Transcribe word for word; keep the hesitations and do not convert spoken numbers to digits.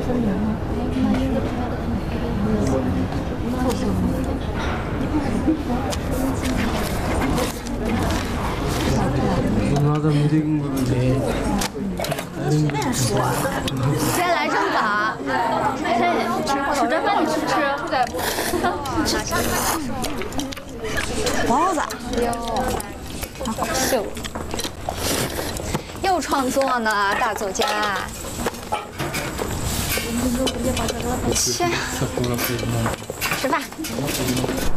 Надо мудик мудик. 今天来这么晚，吃吃这饭你吃不吃？不该不。 包子， 哟，好秀，又创作呢，大作家。切，吃饭。